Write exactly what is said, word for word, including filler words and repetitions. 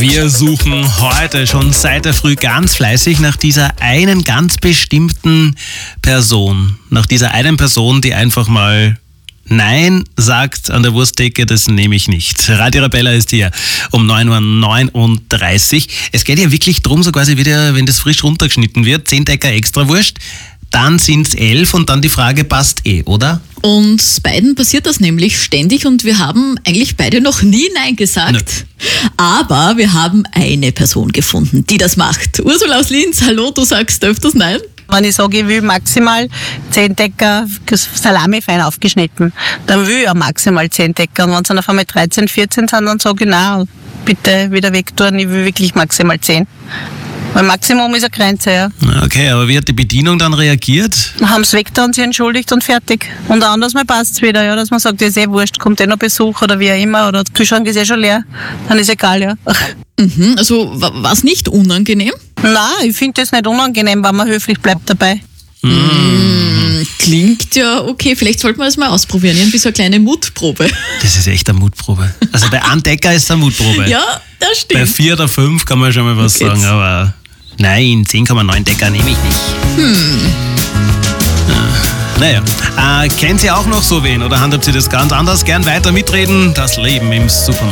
Wir suchen heute schon seit der Früh ganz fleißig nach dieser einen ganz bestimmten Person. Nach dieser einen Person, die einfach mal Nein sagt an der Wursttheke, das nehme ich nicht. Radio Arabella ist hier um neun Uhr neununddreißig. Es geht ja wirklich drum, so quasi wieder, wenn das frisch runtergeschnitten wird, zehn Decker extra Wurst, dann sind es elf und dann die Frage, passt eh, oder? Und beiden passiert das nämlich ständig und wir haben eigentlich beide noch nie Nein gesagt. Nö. Aber wir haben eine Person gefunden, die das macht. Ursula aus Linz, hallo, du sagst öfters Nein? Wenn ich sage, ich will maximal zehn Decker Salami fein aufgeschnitten, dann will ich auch maximal zehn Decker. Und wenn es dann auf einmal dreizehn, vierzehn sind, dann sage ich, nein, bitte wieder wegtun, ich will wirklich maximal zehn. Weil Maximum ist eine Grenze, ja. Okay, aber wie hat die Bedienung dann reagiert? Haben es weggetan, sie entschuldigt und fertig. Und anders mal passt es wieder, ja, dass man sagt, das ist eh wurscht, kommt eh noch Besuch oder wie auch immer, oder der Kühlschrank ist eh schon leer, dann ist egal, ja. Mhm, also war es nicht unangenehm? Nein, ich finde das nicht unangenehm, wenn man höflich bleibt dabei. Mm, klingt ja okay, vielleicht sollten wir das mal ausprobieren, irgendwie so eine kleine Mutprobe. Das ist echt eine Mutprobe. Also bei einem Decker ist es eine Mutprobe. Ja, das stimmt. Bei vier oder fünf kann man schon mal was Okay. sagen, aber nein, zehn Komma neun Decker nehme ich nicht. Hm. Naja, äh, kennt ihr auch noch so wen oder handhabt ihr das ganz anders? Gern weiter mitreden, das Leben im Supermarkt.